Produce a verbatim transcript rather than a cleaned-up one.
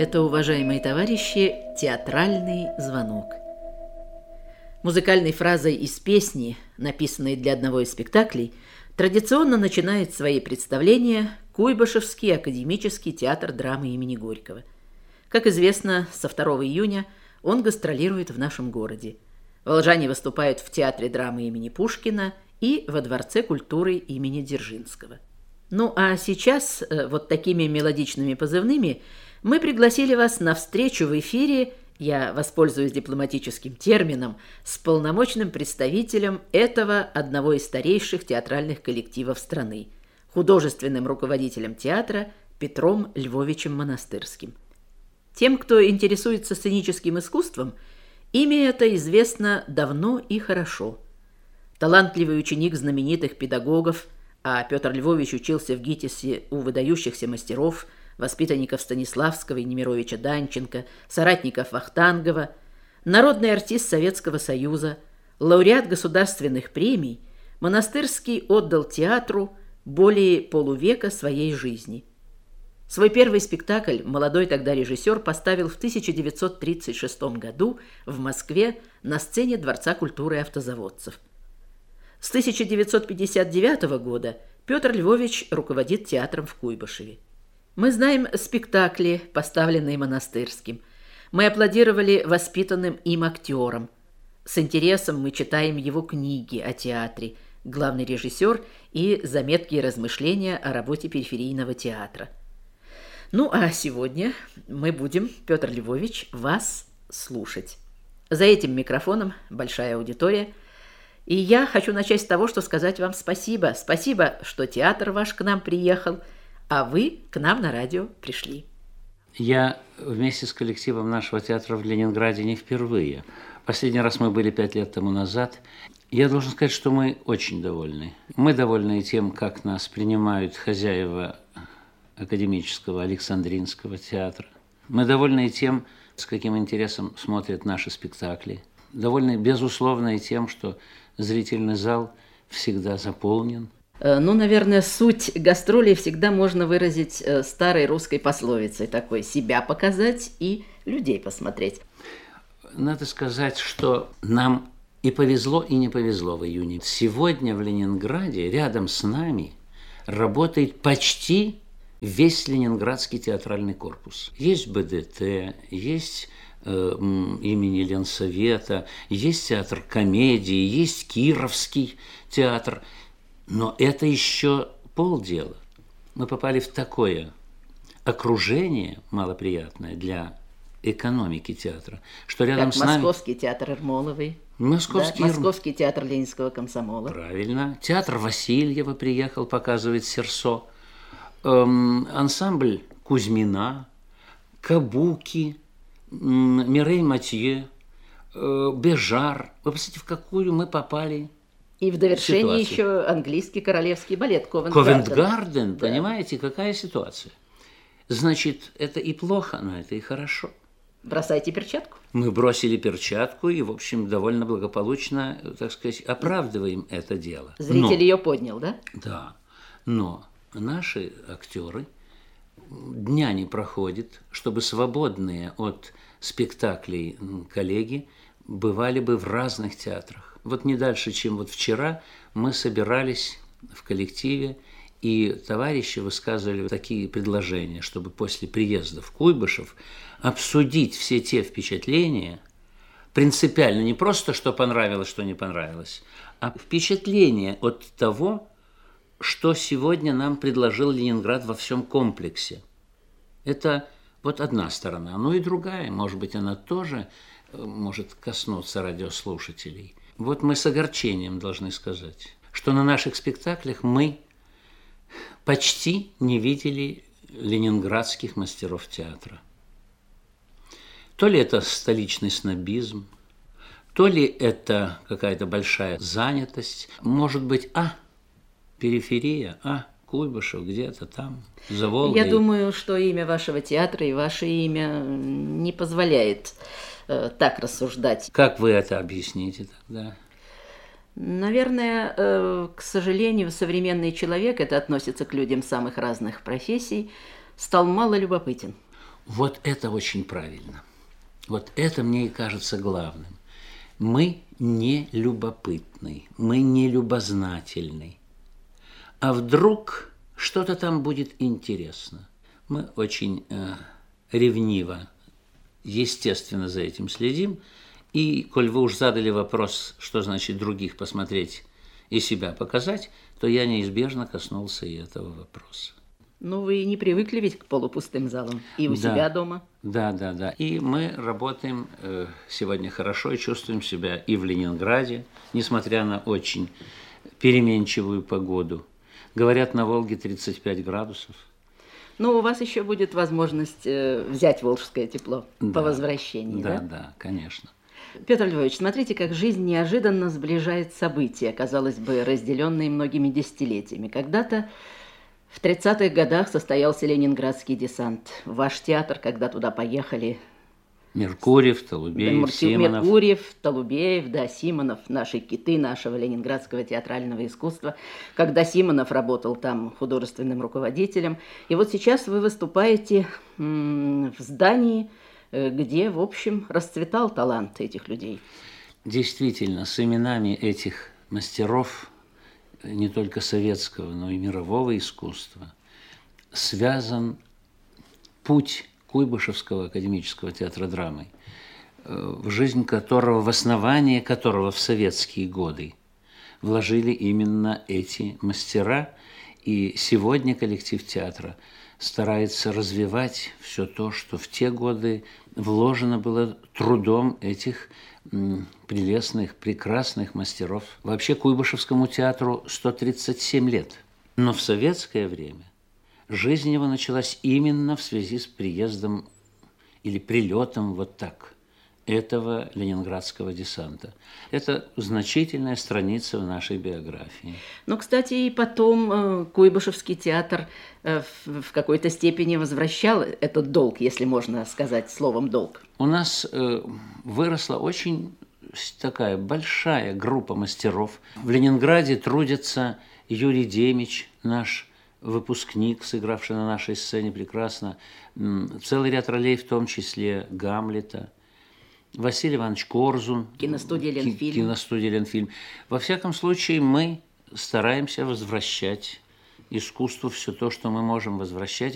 Это, уважаемые товарищи, театральный звонок. Музыкальной фразой из песни, написанной для одного из спектаклей, традиционно начинает свои представления Куйбышевский академический театр драмы имени Горького. Как известно, со второго июня он гастролирует в нашем городе. Волжане выступают в театре драмы имени Пушкина и во Дворце культуры имени Дзержинского. Ну а сейчас вот такими мелодичными позывными мы пригласили вас на встречу в эфире, я воспользуюсь дипломатическим термином, с полномочным представителем этого одного из старейших театральных коллективов страны, художественным руководителем театра Петром Львовичем Монастырским. Тем, кто интересуется сценическим искусством, имя это известно давно и хорошо. Талантливый ученик знаменитых педагогов, а Петр Львович учился в ГИТИСе у выдающихся мастеров, воспитанников Станиславского и Немировича Данченко, соратников Вахтангова, народный артист Советского Союза, лауреат государственных премий, Монастырский отдал театру более полувека своей жизни. Свой первый спектакль молодой тогда режиссер поставил в тысяча девятьсот тридцать шестом году в Москве на сцене Дворца культуры автозаводцев. С тысяча девятьсот пятьдесят девятого года Петр Львович руководит театром в Куйбышеве. Мы знаем спектакли, поставленные Монастырским. Мы аплодировали воспитанным им актерам. С интересом мы читаем его книги о театре, главный режиссер и заметки и размышления о работе периферийного театра. Ну а сегодня мы будем, Петр Львович, вас слушать. За этим микрофоном большая аудитория. И я хочу начать с того, что сказать вам спасибо. Спасибо, что театр ваш к нам приехал, а вы к нам на радио пришли. Я вместе с коллективом нашего театра в Ленинграде не впервые. Последний раз мы были пять лет тому назад. Я должен сказать, что мы очень довольны. Мы довольны тем, как нас принимают хозяева академического Александринского театра. Мы довольны тем, с каким интересом смотрят наши спектакли. Довольны, безусловно, и тем, что зрительный зал всегда заполнен. Ну, наверное, суть гастролей всегда можно выразить старой русской пословицей такой: себя показать и людей посмотреть. Надо сказать, что нам и повезло, и не повезло в июне. Сегодня в Ленинграде рядом с нами работает почти весь Ленинградский театральный корпус. Есть БДТ, есть э, имени Ленсовета, есть театр комедии, есть Кировский театр. Но это еще полдела. Мы попали в такое окружение малоприятное для экономики театра, что рядом как с нами... Московский театр Ермоловой. Московский, да? Московский театр Ленинского комсомола. Правильно. Театр Васильева приехал, показывает Серсо. Эм, ансамбль Кузьмина, Кабуки, Мирей Матье, э, Бежар. Вы посмотрите, в какую мы попали. И в довершении ситуацию. Еще английский королевский балет Ковент-Гарден. Ковент-Гарден, да. Понимаете, какая ситуация? Значит, это и плохо, но это и хорошо. Бросайте перчатку. Мы бросили перчатку и, в общем, довольно благополучно, так сказать, оправдываем это дело. Зритель но, ее поднял, да? Да. Но наши актеры дня не проходит, чтобы свободные от спектаклей коллеги бывали бы в разных театрах. Вот не дальше, чем вот вчера, мы собирались в коллективе, и товарищи высказывали такие предложения, чтобы после приезда в Куйбышев обсудить все те впечатления, принципиально, не просто, что понравилось, что не понравилось, а впечатления от того, что сегодня нам предложил Ленинград во всем комплексе. Это вот одна сторона, но и другая, может быть, она тоже может коснуться радиослушателей. Вот мы с огорчением должны сказать, что на наших спектаклях мы почти не видели ленинградских мастеров театра. То ли это столичный снобизм, то ли это какая-то большая занятость, может быть, а, периферия, а, Куйбышев где-то там, за Волгой. Я думаю, что имя вашего театра и ваше имя не позволяет э, так рассуждать. Как вы это объясните тогда? Наверное, э, к сожалению, современный человек, это относится к людям самых разных профессий, стал мало любопытен. Вот это очень правильно. Вот это мне и кажется главным. Мы не любопытны, мы не любознательны. А вдруг что-то там будет интересно? Мы очень э, ревниво, естественно, за этим следим. И, коль вы уж задали вопрос, что значит других посмотреть и себя показать, то я неизбежно коснулся и этого вопроса. Ну, вы не привыкли ведь к полупустым залам и у Да, себя дома? Да, да, да. И мы работаем э, сегодня хорошо и чувствуем себя и в Ленинграде, несмотря на очень переменчивую погоду. Говорят, на Волге тридцать пять градусов. Но у вас еще будет возможность э, взять волжское тепло Да, по возвращении, да? Да, да, конечно. Петр Львович, смотрите, как жизнь неожиданно сближает события, казалось бы, разделенные многими десятилетиями. Когда-то в тридцатых годах состоялся Ленинградский десант. Ваш театр, когда туда поехали... Меркурьев, Толубеев, Меркурьев, Симонов. Меркурьев, Толубеев, да, Симонов, наши киты нашего ленинградского театрального искусства. Когда Симонов работал там художественным руководителем. И вот сейчас вы выступаете м- в здании, где, в общем, расцветал талант этих людей. Действительно, с именами этих мастеров, не только советского, но и мирового искусства, связан путь Куйбышевского академического театра драмы, в жизнь которого, в основание которого в советские годы вложили именно эти мастера. И сегодня коллектив театра старается развивать все то, что в те годы вложено было трудом этих прелестных, прекрасных мастеров. Вообще Куйбышевскому театру сто тридцать семь лет. Но в советское время жизнь его началась именно в связи с приездом или прилетом вот так этого ленинградского десанта. Это значительная страница в нашей биографии. Ну, кстати, и потом э, Куйбышевский театр э, в, в какой-то степени возвращал этот долг, если можно сказать словом «долг». У нас э, выросла очень такая большая группа мастеров. В Ленинграде трудится Юрий Демич, наш выпускник, сыгравший на нашей сцене прекрасно, целый ряд ролей, в том числе Гамлета, Василий Иванович Корзун, киностудия Ленфильм. киностудия Ленфильм. Во всяком случае, мы стараемся возвращать искусству все то, что мы можем возвращать.